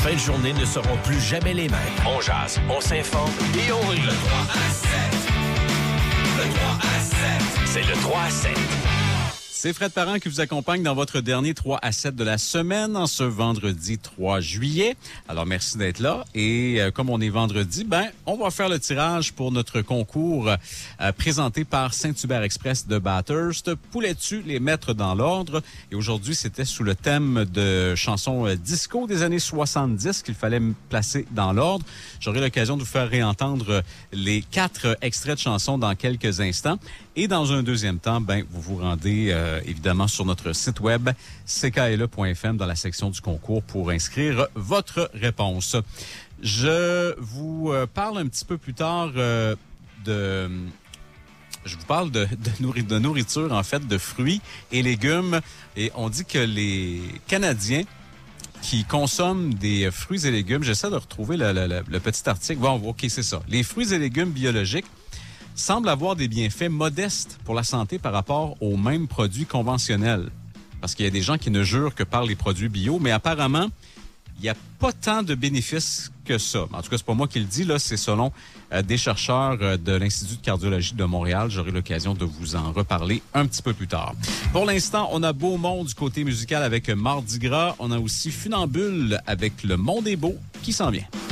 fins de journée ne seront plus jamais les mêmes. On jase, on s'informe et on rit. Le 3 à 7. Le 3 à 7. C'est le 3 à 7. C'est Fred Parent qui vous accompagne dans votre dernier 3 à 7 de la semaine en ce vendredi 3 juillet. Alors, merci d'être là. Et comme on est vendredi, on va faire le tirage pour notre concours présenté par Saint-Hubert Express de Bathurst. Poulais-tu les mettre dans l'ordre? Et aujourd'hui, c'était sous le thème de chansons disco des années 70 qu'il fallait me placer dans l'ordre. J'aurai l'occasion de vous faire réentendre les 4 extraits de chansons dans quelques instants. Et dans un deuxième temps, vous vous rendez évidemment sur notre site web ckle.fm dans la section du concours pour inscrire votre réponse. Je vous parle un petit peu plus tard je vous parle de nourriture, en fait, de fruits et légumes. Et on dit que les Canadiens qui consomment des fruits et légumes, j'essaie de retrouver le petit article. Bon, OK, c'est ça. Les fruits et légumes biologiques semble avoir des bienfaits modestes pour la santé par rapport aux mêmes produits conventionnels. Parce qu'il y a des gens qui ne jurent que par les produits bio, mais apparemment, il n'y a pas tant de bénéfices que ça. En tout cas, c'est pas moi qui le dis, là, c'est selon des chercheurs de l'Institut de cardiologie de Montréal. J'aurai l'occasion de vous en reparler un petit peu plus tard. Pour l'instant, on a Beaumont du côté musical avec Mardi Gras. On a aussi Funambule avec Le Monde est beau qui s'en vient.